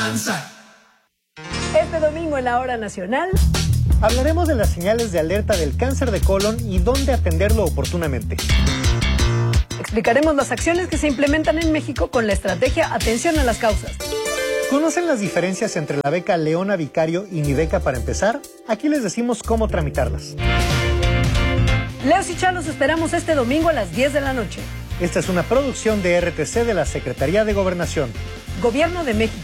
Este domingo en la Hora Nacional hablaremos de las señales de alerta del cáncer de colon y dónde atenderlo oportunamente. Explicaremos las acciones que se implementan en México con la estrategia Atención a las Causas. ¿Conocen las diferencias entre la beca Leona Vicario y Mi Beca para empezar? Aquí les decimos cómo tramitarlas. Leos y Chá los esperamos este domingo a las 10 de la noche. Esta es una producción de RTC de la Secretaría de Gobernación. Gobierno de México.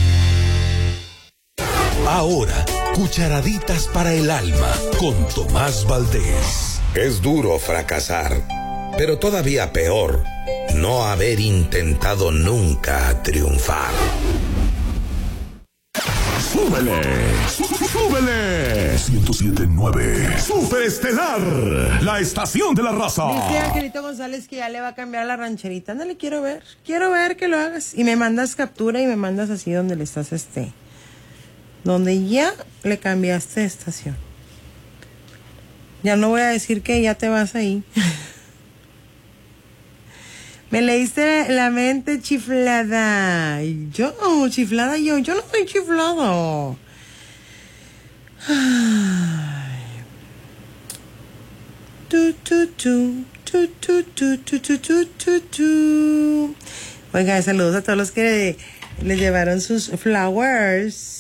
Ahora, cucharaditas para el alma con Tomás Valdés. Es duro fracasar, pero todavía peor, no haber intentado nunca triunfar. ¡Súbele! ¡Súbele! 107.9 Superestelar, la estación de la raza. Dice Angelito González que ya le va a cambiar la rancherita. Ándale, quiero ver que lo hagas. Y me mandas captura y me mandas así donde le estás donde ya le cambiaste de estación. Ya no voy a decir que ya te vas ahí. Me leíste la mente chiflada. Yo no soy chiflado. Ay. Oiga, saludos a todos los que les llevaron sus flowers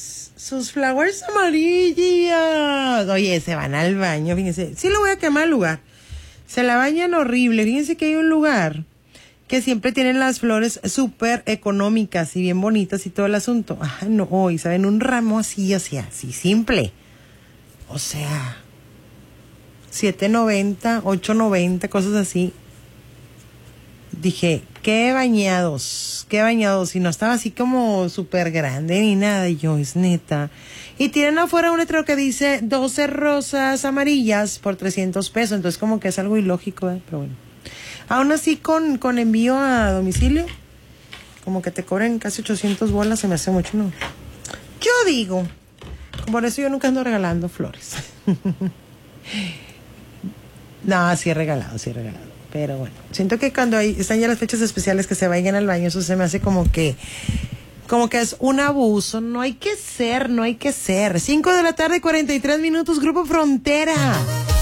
amarillas. Oye, se van al baño, fíjense. Sí lo voy a quemar el lugar. Se la bañan horrible. Fíjense que hay un lugar que siempre tienen las flores súper económicas y bien bonitas y todo el asunto. Ah, no, y saben, un ramo así, simple. O sea, $7.90, $8.90, cosas así. Dije, qué bañados. Y no estaba así como súper grande ni nada. Y yo, es neta. Y tienen afuera un letrero que dice 12 rosas amarillas por $300. Entonces como que es algo ilógico, pero bueno. Aún así con envío a domicilio, como que te cobren casi 800 bolas, se me hace mucho, ¿no? Yo digo, por eso yo nunca ando regalando flores. No, sí he regalado. Pero bueno, siento que cuando están ya las fechas especiales que se vayan al baño, eso se me hace como que es un abuso. No hay que ser. 5 de la tarde, 43 minutos, Grupo Frontera.